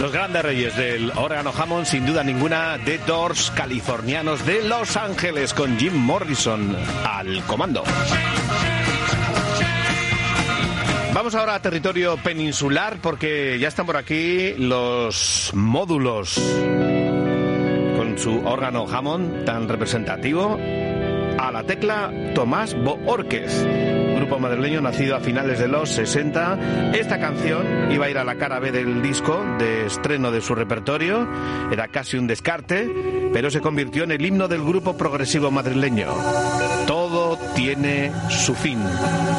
Los grandes reyes del órgano Hammond, sin duda ninguna, The Doors, californianos de Los Ángeles, con Jim Morrison al comando. Vamos ahora a territorio peninsular porque ya están por aquí los Módulos, con su órgano Hammond tan representativo, a la tecla Tomás Boórquez, grupo madrileño nacido a finales de los 60. Esta canción iba a ir a la cara B del disco de estreno de su repertorio, era casi un descarte, pero se convirtió en el himno del grupo progresivo madrileño. Todo tiene su fin.